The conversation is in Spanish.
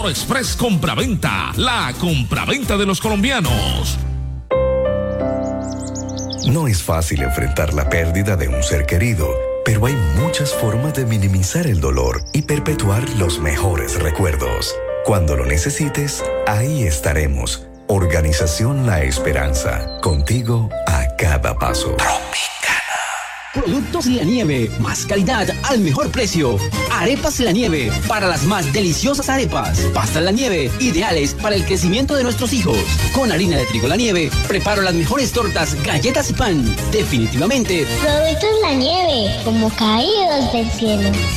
Oro Express Compraventa, la compraventa de los colombianos. No es fácil enfrentar la pérdida de un ser querido, pero hay muchas formas de minimizar el dolor y perpetuar los mejores recuerdos. Cuando lo necesites, ahí estaremos. Organización La Esperanza, contigo a cada paso. Productos La Nieve, más calidad al mejor precio. Arepas La Nieve, para las más deliciosas arepas. Pastas La Nieve, ideales para el crecimiento de nuestros hijos. Con harina de trigo La Nieve, preparo las mejores tortas, galletas y pan. Definitivamente. Productos La Nieve, como caídos del cielo.